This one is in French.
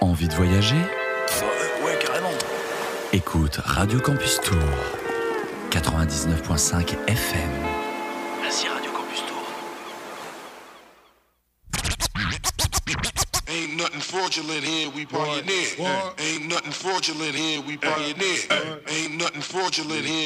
Envie de voyager ? Ouais, carrément. Écoute Radio Campus Tour, 99.5 FM. Vas-y, Radio Campus Tour. Ain't nothing fraudulent here, we pioneer. Ain't nothing fraudulent here, we pioneer. Ain't nothing fraudulent here.